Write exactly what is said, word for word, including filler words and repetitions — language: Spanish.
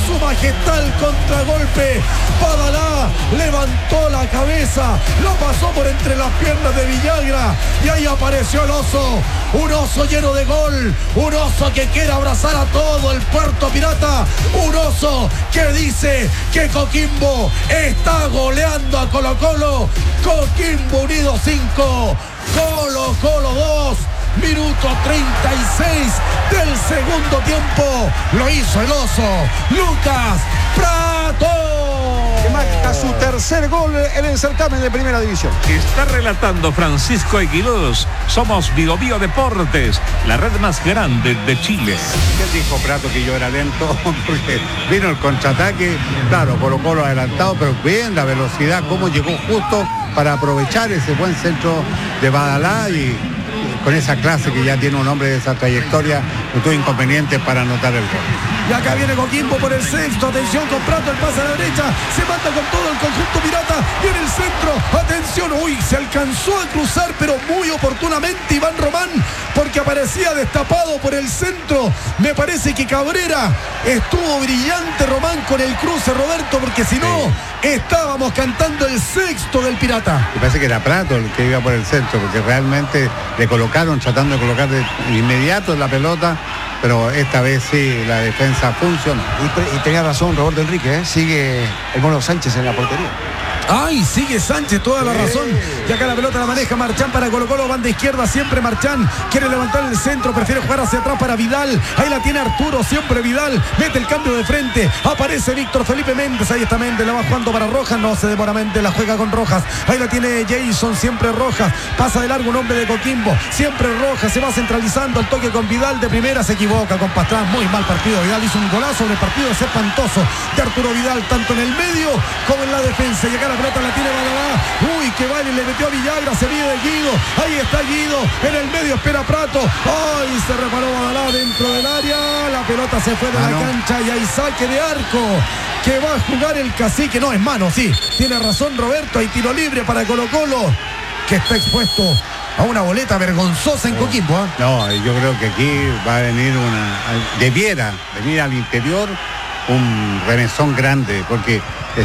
su majestad contragolpe. Badalá levantó la cabeza, lo pasó por entre las piernas de Villagra y ahí apareció el oso, un oso lleno de gol, un oso que quiere abrazar a todo el Puerto Pirata, un oso que dice que Coquimbo está goleando a Colo Colo. Coquimbo Unido cinco, Colo Colo dos. Minuto treinta y seis del segundo tiempo. Lo hizo el oso Lucas Pratto, que marca su tercer gol en el certamen de primera división. Está relatando Francisco Aguilós. Somos Bio Bio Deportes, la red más grande de Chile. ¿Qué dijo Pratto? Que yo era lento porque vino el contraataque. Claro, Colo Colo adelantado, pero bien la velocidad, cómo llegó justo para aprovechar ese buen centro de Badalá y con esa clase que ya tiene un hombre de esa trayectoria, no tuvo inconveniente para anotar el gol. Y acá viene Coquimbo por el sexto. Atención con Pratto, el pase a la derecha. Se mata con todo el conjunto pirata. Viene el centro. Atención. Uy, se alcanzó a cruzar, pero muy oportunamente Iván Román, porque aparecía destapado por el centro. Me parece que Cabrera estuvo brillante, Román, con el cruce, Roberto, porque si no, sí, estábamos cantando el sexto del Pirata. Me parece que era Pratto el que iba por el centro, porque realmente le colocaron, tratando de colocar de inmediato la pelota. Pero esta vez sí, la defensa funcionó. Y, y tenía razón Roberto Enrique, ¿eh? Sigue el Mono Sánchez en la portería. Ay, sigue Sánchez, toda la razón. Y acá la pelota la maneja Marchán para Colo Colo, banda izquierda siempre Marchán. Quiere levantar el centro, prefiere jugar hacia atrás para Vidal. Ahí la tiene Arturo, siempre Vidal. Mete el cambio de frente. Aparece Víctor Felipe Méndez. Ahí está Méndez, la va jugando para Rojas. No se demora Méndez, la juega con Rojas. Ahí la tiene Jason, siempre Rojas. Pasa de largo un hombre de Coquimbo. Siempre Rojas, se va centralizando al toque con Vidal de primera. Se equivoca con Pastrán, muy mal partido. Vidal hizo un golazo, el partido es espantoso de Arturo Vidal, tanto en el medio como en la defensa. Y acá la pelota la tiene Badalá. Uy, que vale, le metió a Villagra, se viene de Guido. Ahí está Guido, en el medio espera Pratto. Ay, se reparó Badalá dentro del área. La pelota se fue de mano. La cancha y hay saque de arco que va a jugar el Cacique. No, es mano, sí. Tiene razón Roberto, hay tiro libre para Colo Colo, que está expuesto a una boleta vergonzosa en Coquimbo, ¿eh? No, yo creo que aquí va a venir una... Debiera venir al interior un remesón grande, porque